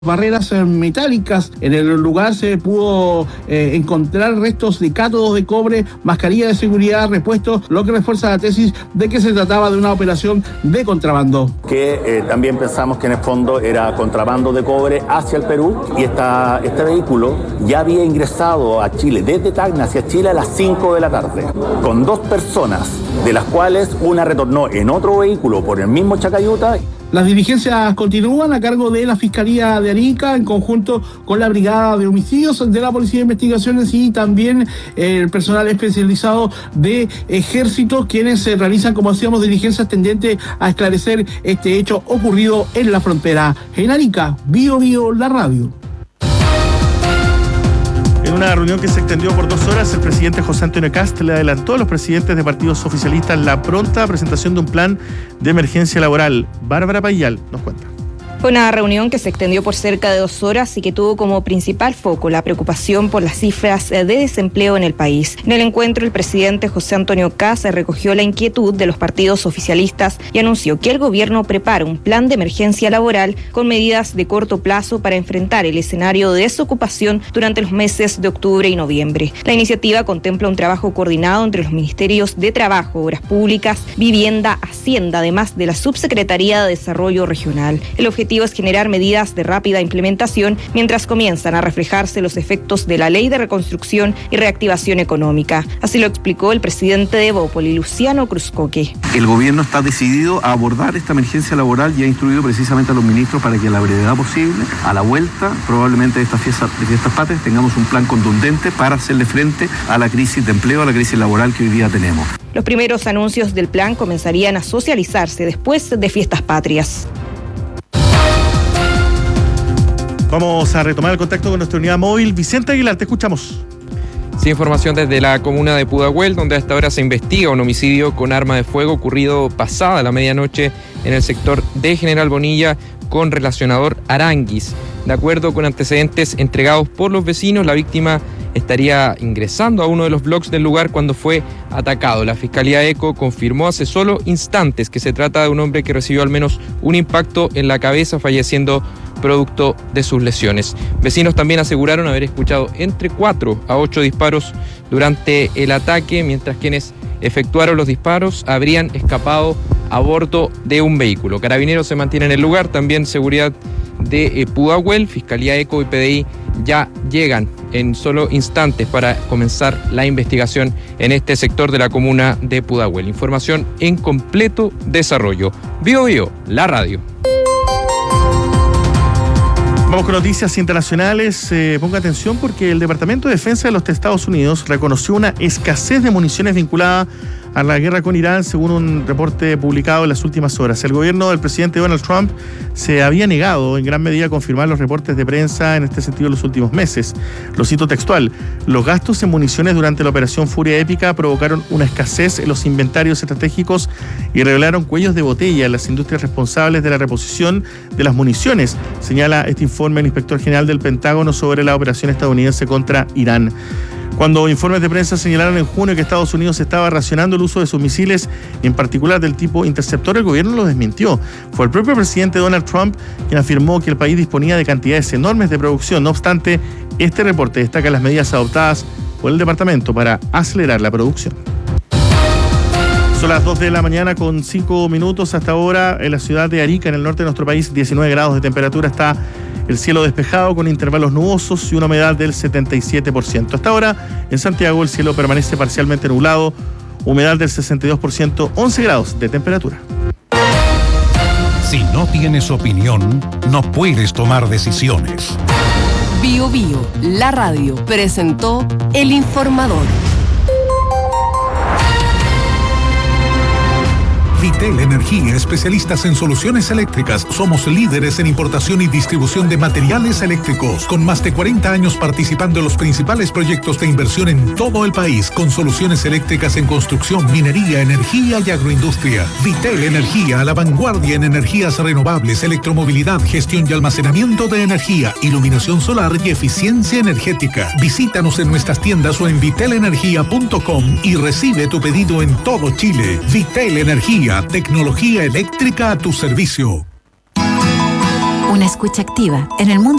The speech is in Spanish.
barreras metálicas. En el lugar se pudo encontrar restos de cátodos de cobre, mascarilla de seguridad, repuestos, lo que refuerza la tesis de que se trataba de una operación de contrabando. También pensamos que en el fondo era contrabando de cobre hacia el Perú, y este vehículo ya había ingresado a Chile, desde Tacna hacia Chile a las 5 de la tarde, con 2 personas, de las cuales una retornó en otro vehículo por el mismo Chacayuta. Las diligencias continúan a cargo de la Fiscalía de Arica en conjunto con la Brigada de Homicidios de la Policía de Investigaciones y también el personal especializado de Ejército, quienes realizan, como decíamos, diligencias tendentes a esclarecer este hecho ocurrido en la frontera. En Arica, Bio Bio, la radio. En una reunión que se extendió por 2 horas, el presidente José Antonio Kast le adelantó a los presidentes de partidos oficialistas la pronta presentación de un plan de emergencia laboral. Bárbara Payal nos cuenta. Fue una reunión que se extendió por cerca de 2 horas y que tuvo como principal foco la preocupación por las cifras de desempleo en el país. En el encuentro, el presidente José Antonio Kast recogió la inquietud de los partidos oficialistas y anunció que el gobierno prepara un plan de emergencia laboral con medidas de corto plazo para enfrentar el escenario de desocupación durante los meses de octubre y noviembre. La iniciativa contempla un trabajo coordinado entre los ministerios de Trabajo, Obras Públicas, Vivienda, Hacienda, además de la Subsecretaría de Desarrollo Regional. El objetivo es generar medidas de rápida implementación mientras comienzan a reflejarse los efectos de la Ley de Reconstrucción y Reactivación Económica. Así lo explicó el presidente de Evópoli, Luciano Cruzcoque. El gobierno está decidido a abordar esta emergencia laboral y ha instruido precisamente a los ministros para que a la brevedad posible, a la vuelta probablemente de estas fiestas patrias, tengamos un plan contundente para hacerle frente a la crisis de empleo, a la crisis laboral que hoy día tenemos. Los primeros anuncios del plan comenzarían a socializarse después de fiestas patrias. Vamos a retomar el contacto con nuestra unidad móvil. Vicente Aguilar, te escuchamos. Sí, información desde la comuna de Pudahuel, donde hasta ahora se investiga un homicidio con arma de fuego ocurrido pasada la medianoche en el sector de General Bonilla con relacionador Aranguis. De acuerdo con antecedentes entregados por los vecinos, la víctima estaría ingresando a uno de los bloques del lugar cuando fue atacado. La Fiscalía ECO confirmó hace solo instantes que se trata de un hombre que recibió al menos un impacto en la cabeza, falleciendo producto de sus lesiones. Vecinos también aseguraron haber escuchado entre 4 a 8 disparos durante el ataque, mientras quienes efectuaron los disparos habrían escapado a bordo de un vehículo. Carabineros se mantiene en el lugar, también seguridad de Pudahuel, Fiscalía ECO y PDI ya llegan en solo instantes para comenzar la investigación en este sector de la comuna de Pudahuel. Información en completo desarrollo. Bio Bio, la radio. Vamos con noticias internacionales. Ponga atención porque el Departamento de Defensa de los Estados Unidos reconoció una escasez de municiones vinculada a la guerra con Irán, según un reporte publicado en las últimas horas. El gobierno del presidente Donald Trump se había negado en gran medida a confirmar los reportes de prensa en este sentido en los últimos meses. Lo cito textual: los gastos en municiones durante la operación Furia Épica provocaron una escasez en los inventarios estratégicos y revelaron cuellos de botella en las industrias responsables de la reposición de las municiones, señala este informe el inspector general del Pentágono sobre la operación estadounidense contra Irán. Cuando informes de prensa señalaron en junio que Estados Unidos estaba racionando el uso de sus misiles, en particular del tipo interceptor, el gobierno lo desmintió. Fue el propio presidente Donald Trump quien afirmó que el país disponía de cantidades enormes de producción. No obstante, este reporte destaca las medidas adoptadas por el departamento para acelerar la producción. Son las 2 de la mañana con 5 minutos hasta ahora en la ciudad de Arica, en el norte de nuestro país, 19 grados de temperatura, está el cielo despejado con intervalos nubosos y una humedad del 77%. Hasta ahora en Santiago el cielo permanece parcialmente nublado, humedad del 62%, 11 grados de temperatura. Si no tienes opinión, no puedes tomar decisiones. Bio Bio, la radio, presentó El Informador. Vitel Energía, especialistas en soluciones eléctricas. Somos líderes en importación y distribución de materiales eléctricos, con más de 40 años participando en los principales proyectos de inversión en todo el país, con soluciones eléctricas en construcción, minería, energía y agroindustria. Vitel Energía, a la vanguardia en energías renovables, electromovilidad, gestión y almacenamiento de energía, iluminación solar y eficiencia energética. Visítanos en nuestras tiendas o en vitelenergia.com y recibe tu pedido en todo Chile. Vitel Energía, tecnología eléctrica a tu servicio. Una Escucha activa. En el mundo